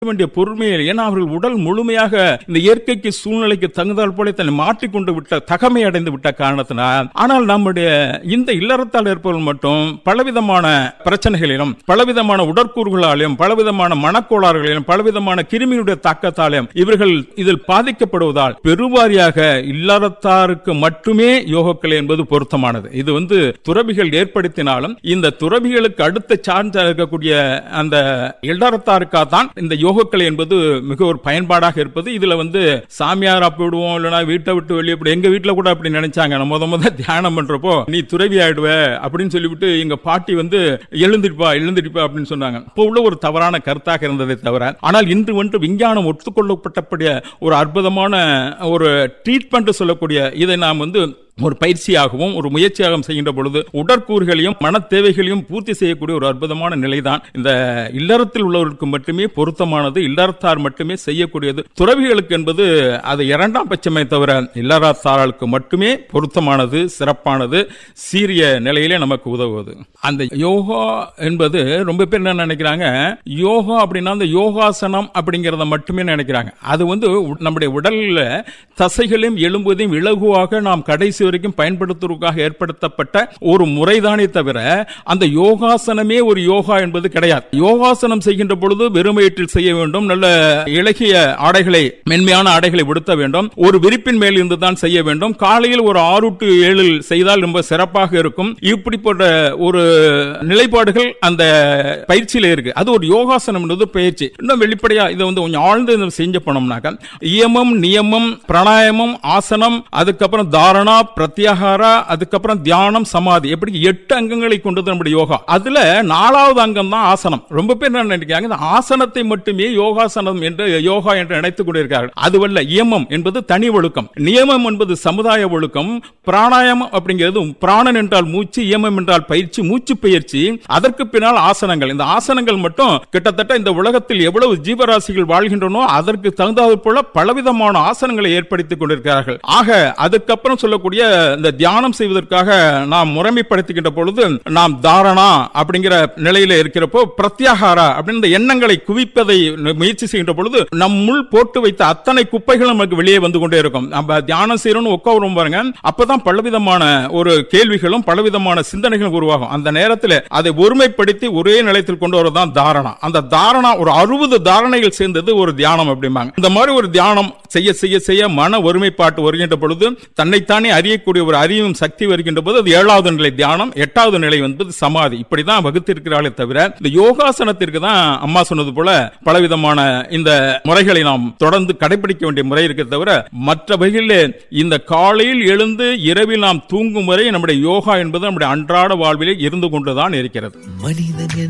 வேண்டிய பொறுமையில், ஏன்னா அவர்கள் உடல் முழுமையாக இந்த இயற்கைக்கு சூழ்நிலைக்கு தகுந்தால் போல தன்னை மாற்றிக்கொண்டு விட்ட தகமை அடைந்து விட்ட காரணத்தினால். ஆனால் நம்முடைய இந்த இல்லறத்தால் இருப்பவர்கள் மட்டும் பலவிதமான பிரச்சனைகளிலும் பலவிதமான உடற்கூறுகளாலும் பலவிதமான மனக்கோளாறுகளிலும் பலவிதமான கிருமியுடைய தாக்கத்தாலும் இவர்கள் இதில் பாதிக்கப்படுவதால் பெருவாரியாக இல்லறத்தாருக்கு மட்டுமே யோகக்கலை என்பது பொருத்தமானது. இது துறவிகள் ஏற்படுத்தினாலும் இந்த துறவிகளுக்கு அடுத்த சார்ந்த இருக்கக்கூடிய அந்த இல்லறத்தாருக்காகத்தான் இந்த யோகக்கலை என்பது மிக ஒரு பயன்பாடாக இருப்பது. இதுல சாமியார் அப்படி விடுவோம், இல்லைன்னா வீட்டை விட்டு வெளியே, எங்க வீட்டுல கூட அப்படி நினைச்சாங்க. முத தியானம் பண்றப்போ நீ துறவி ஆயிடுவ அப்படின்னு சொல்லிவிட்டு எங்க பாட்டி எழுந்திருப்பா அப்படின்னு சொன்னாங்க. இப்போ உள்ள ஒரு தவறான கருத்தாக இருந்ததை தவிர, ஆனால் இன்று விஞ்ஞானம் ஒத்துக்கொள்ளப்பட்டபடிய ஒரு அற்புதமான ஒரு ட்ரீட்மெண்ட் சொல்லக்கூடிய இதை நாம் ஒரு பயிற்சியாகவும் ஒரு முயற்சியாகவும் செய்கின்ற பொழுது உடற்கூறுகளையும் மன தேவைகளையும் பூர்த்தி செய்யக்கூடிய ஒரு அற்புதமான நிலைதான் இந்த இல்லறத்தில் உள்ளவர்களுக்கு மட்டுமே பொருத்தமானது, இல்லறத்தார் மட்டுமே செய்யக்கூடியது. துறவிகளுக்கு என்பது அது இரண்டாம் பட்சமே தவிர இல்லறத்தார்களுக்கு மட்டுமே பொருத்தமானது, சிறப்பானது, சீரிய நிலையிலே நமக்கு உதவுவது. அந்த யோகா என்பது ரொம்ப பேர் என்ன நினைக்கிறாங்க, யோகா அப்படின்னா அந்த யோகாசனம் அப்படிங்கறத மட்டுமே நினைக்கிறாங்க. அது நம்முடைய உடல்ல தசைகளையும் எலும்புதையும் இலகுவாக நாம் கடைசி வரைக்கும் பயன்படுத்துவதற்காக ஏற்படுத்தப்பட்ட ஒரு முறைதானே தவிர அந்த யோகாசனமே ஒரு யோகா என்பது கிடையாது. யோகாசனம் செய்கின்ற பொழுது வெறுமையீட்டில் செய்ய வேண்டும், நல்ல இலகிய ஆடைகளை, மென்மையான ஆடைகளை உடுத்த வேண்டும், ஒரு விரிப்பின் மேல் இருந்து தான் செய்ய வேண்டும், காலையில் ஒரு 6 to 7 செய்தால் ரொம்ப சிறப்பாக இருக்கும். இப்படி போன்ற ஒரு நிலைப்பாடுகள் அந்த பயிற்சியில இருக்கு. அது ஒரு யோகாசனம் என்பது பயிற்சி. இன்னும் வெளிப்படையா இதை கொஞ்சம் ஆழ்ந்து செஞ்ச போனோம்னாக்க இயமம், நியமம், பிராணாயாமம், ஆசனம், அதுக்கப்புறம் தாரணா, பிரத்யாகாரா, அதுக்கப்புறம் தியானம், சமாதி, எப்படி 8 அங்கங்களை கொண்டது நம்முடைய யோகா. அதுல 4வது அங்கம் தான் ஆசனம். ரொம்ப பேர் என்ன நினைக்கிறாங்க, இந்த ஆசனத்தை மட்டுமே யோகாசனம் என்று யோகா என்று நினைத்துக் கொண்டிருக்கிறார்கள். அதுவல்ல. இயமம் என்பது தனி ஒழுக்கம், நியமம் என்பது சமுதாய ஒழுக்கம், பிராணாயாமம் அப்படிங்கிறது பிராணன் என்றால் மூச்சு, இயமம் என்றால் பயிற்சி, மூச்சு பயிற்சி, அதற்கு பின்னால் ஆசனங்கள். இந்த ஆசனங்கள் மட்டும் கிட்டத்தட்ட இந்த உலகத்தில் எவ்வளவு ஜீவராசிகள் வாழ்கின்றனோ அதற்கு தகுந்தது போல பலவிதமான ஆசனங்களை ஏற்படுத்திக் கொண்டிருக்கிறார்கள். ஆக அதுக்கப்புறம் சொல்லக்கூடிய இந்த தியானம் செய்வதற்காக நாம் முறைமைப்படுத்துகின்ற பொழுது நாம் தாரணா அப்படிங்கிற நிலையில இருக்கிறப்போ பிரத்யாகாரா அப்படின்னு எண்ணங்களை குவிப்பதை முயற்சி செய்கின்ற பொழுது நம்முள் போட்டு வைத்த அத்தனை குப்பைகளும் நமக்கு வெளியே வந்து கொண்டே இருக்கும். நம்ம தியானம் செய்யறோம்னு உட்காரும் பாருங்க, அப்பதான் பலவிதமான ஒரு கேள்விகளும் பலவிதமான சிந்தனைகளும் உருவாகும். அந்த நேரத்தில் அதை ஒருமைப்படுத்தி ஒரே நிலையத்தில் கொண்டு வரதான் தாரணா. அந்த தாரணா ஒரு 60 தாரணைகள் சேர்ந்தது ஒரு தியானம் அப்படிம்பாங்க. இந்த மாதிரி ஒரு தியானம் செய்ய செய்ய செய்ய மன ஒருமைப்பாட்டு வருகின்ற பொழுது தன்னைத்தானே அறியக்கூடிய ஒரு அறிவும் சக்தி வருகின்ற போது அது 7வது நிலை தியானம், 8வது நிலை சமாதி. இப்படிதான் வகுத்திருக்கிறார்களே தவிர இந்த யோகாசனத்திற்கு தான் அம்மா சொன்னது போல பலவிதமான இந்த முறைகளை நாம் தொடர்ந்து கடைபிடிக்க வேண்டிய முறை இருக்க தவிர மற்ற வகையில் இந்த காலையில் எழுந்து இரவில் நாம் தூங்கும் வரை நம்முடைய யோகா என்பது நம்முடைய அன்றாட வாழ்விலே இருந்து கொண்டுதான் இருக்கிறது. மனிதன்